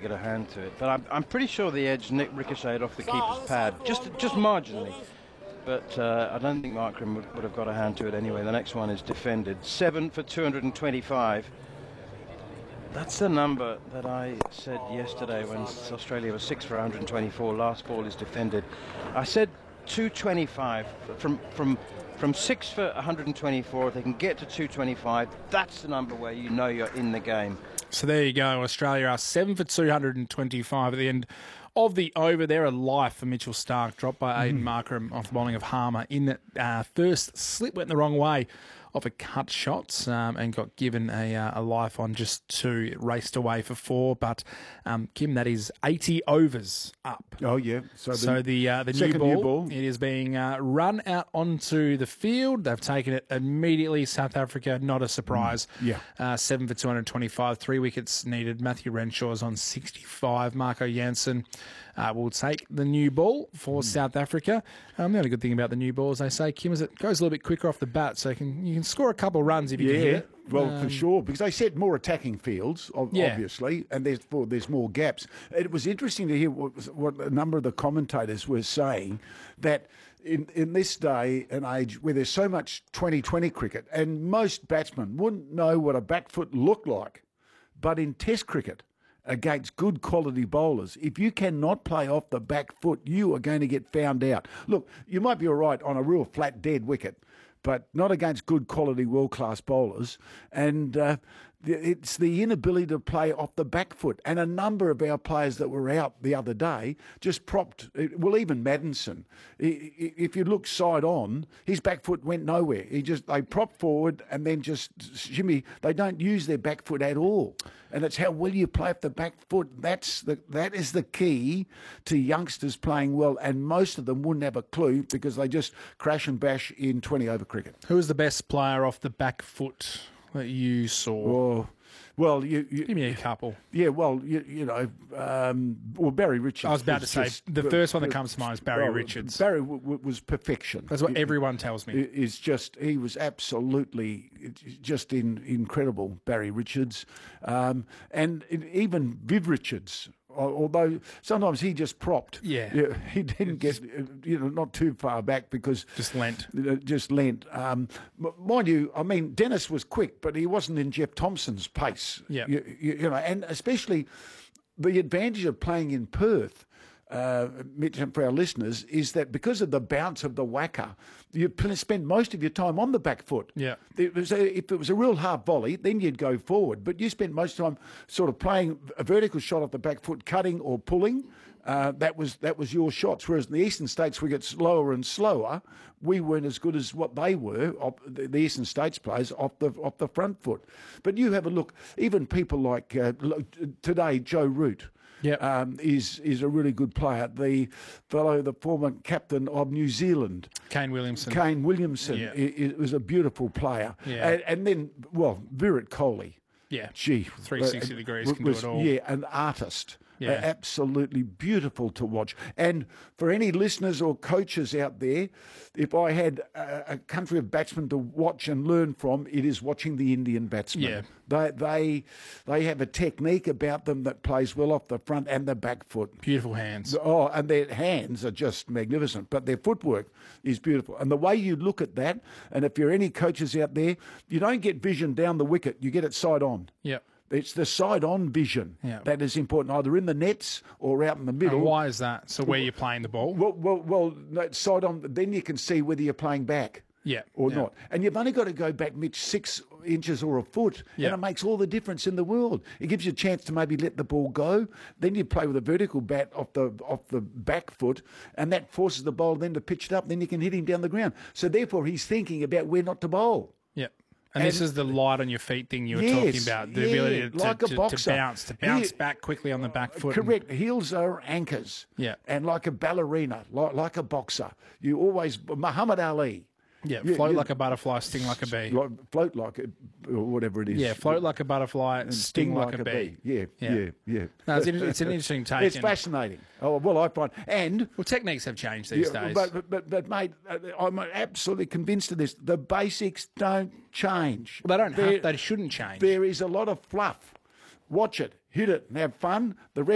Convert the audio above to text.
get a hand to it. But I'm pretty sure the edge ricocheted off the keeper's pad, just marginally. But I don't think Markram would have got a hand to it anyway. The next one is defended. 7 for 225. That's the number that I said yesterday when Australia was 6 for 124. Last ball is defended. I said 225 from 6 for 124. If they can get to 225, that's the number where you know you're in the game. So there you go. Australia are 7 for 225 at the end of the over. There, a life for Mitchell Starc, dropped by Aiden Markram off the bowling of Harmer in the first slip, went the wrong way off a cut shot and got given a life on just 2. It raced away for 4, but Kim, that is 80 overs up. Oh yeah. So the new ball, it is being run out onto the field. They've taken it immediately. South Africa, not a surprise. 7 for 225, 3 wickets needed. Matthew Renshaw's on 65. Marco Jansen will take the new ball for South Africa. The only good thing about the new ball, as they say, Kim, is it goes a little bit quicker off the bat, so you can score a couple of runs if you can hit it. Well, for sure, because they set more attacking fields, obviously, and there's more gaps. It was interesting to hear what a number of the commentators were saying, that in this day and age where there's so much 2020 cricket, and most batsmen wouldn't know what a back foot looked like, but in Test cricket, against good quality bowlers, if you cannot play off the back foot, you are going to get found out. Look, you might be all right on a real flat dead wicket, but not against good quality world-class bowlers. And it's the inability to play off the back foot. And a number of our players that were out the other day just propped, well, even Maddinson, if you look side on, his back foot went nowhere. They prop forward and then just shimmy. They don't use their back foot at all. And it's how well you play off the back foot. That is the key to youngsters playing well. And most of them wouldn't have a clue because they just crash and bash in 20-over cricket. Who was the best player off the back foot that you saw? Well, give me a couple. Yeah, well, well, Barry Richards. I was about to say, the first one that comes to mind is Barry Richards. Barry was perfection. That's what everyone tells me. He was absolutely just incredible, Barry Richards. And even Viv Richards. Although sometimes he just propped. Yeah. He didn't get, not too far back because... Just lent. Mind you, I mean, Dennis was quick, but he wasn't in Jeff Thompson's pace. Yeah. And especially the advantage of playing in Perth, Mitch, for our listeners, is that because of the bounce of the whacker, you spend most of your time on the back foot. Yeah. If it was a real hard volley, then you'd go forward. But you spent most of the time sort of playing a vertical shot off the back foot, cutting or pulling. That was your shots. Whereas in the Eastern States, we get slower and slower. We weren't as good as what they were, the Eastern States players, off the front foot. But you have a look, even people like today, Joe Root. Is a really good player. The former captain of New Zealand, Kane Williamson. It was a beautiful player. Yeah. And then, Virat Kohli. Yeah. Gee. 360 degrees can do it all. Yeah, an artist. Yeah. Absolutely beautiful to watch. And for any listeners or coaches out there, if I had a country of batsmen to watch and learn from, it is watching the Indian batsmen. Yeah. They have a technique about them that plays well off the front and the back foot. Beautiful hands. Oh, and their hands are just magnificent, but their footwork is beautiful. And the way you look at that, and if you're any coaches out there, you don't get vision down the wicket, you get it side on. Yeah. It's the side-on vision that is important, either in the nets or out in the middle. And why is that? So where you're playing the ball? Well, side-on, then you can see whether you're playing back or not. And you've only got to go back, Mitch, 6 inches or a foot, and it makes all the difference in the world. It gives you a chance to maybe let the ball go. Then you play with a vertical bat off the back foot, and that forces the bowler then to pitch it up. Then you can hit him down the ground. So therefore, he's thinking about where not to bowl. Yeah. And this is the light on your feet thing you were talking about, the ability to bounce back quickly on the back foot. Correct. Heels are anchors. Yeah. And like a ballerina, like a boxer. You always, Muhammad Ali. Yeah, float like a butterfly, sting like a bee. Float like or whatever it is. Yeah, float like a butterfly, and sting like a bee. Yeah. No, it's an interesting take. It's fascinating. Oh, well, I find. And techniques have changed these days. But mate, I'm absolutely convinced of this. The basics don't change. Well, they don't have. They shouldn't change. There is a lot of fluff. Watch it, hit it, and have fun. The rest